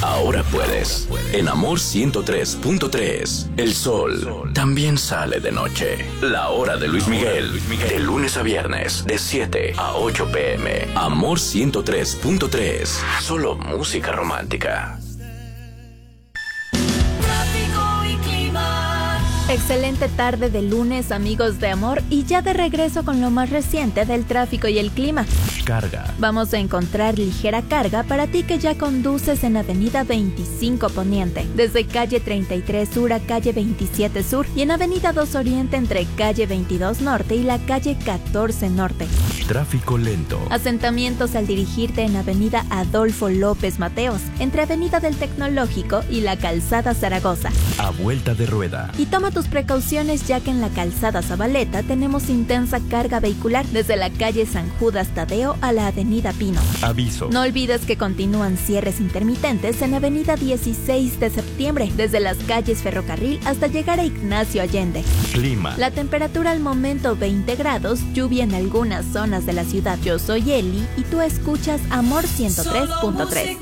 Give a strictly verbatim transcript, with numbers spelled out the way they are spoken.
ahora puedes. En Amor ciento tres punto tres, el sol también sale de noche. La hora de Luis Miguel, de lunes a viernes, de siete a ocho pm. Amor ciento tres punto tres, solo música romántica. Excelente tarde de lunes, amigos de Amor, y ya de regreso con lo más reciente del tráfico y el clima. Carga. Vamos a encontrar ligera carga para ti que ya conduces en Avenida veinticinco Poniente, desde calle treinta y tres Sur a calle veintisiete Sur, y en Avenida dos Oriente entre calle veintidós Norte y la calle catorce Norte. Tráfico lento. Asentamientos al dirigirte en Avenida Adolfo López Mateos, entre Avenida del Tecnológico y la Calzada Zaragoza. A vuelta de rueda. Y toma tus precauciones, ya que en la Calzada Zabaleta tenemos intensa carga vehicular desde la calle San Judas Tadeo a la Avenida Pino. Aviso. No olvides que continúan cierres intermitentes en Avenida dieciséis de septiembre, desde las calles Ferrocarril hasta llegar a Ignacio Allende. Clima. La temperatura al momento veinte grados, lluvia en algunas zonas de la ciudad. Yo soy Eli y tú escuchas Amor ciento tres punto tres.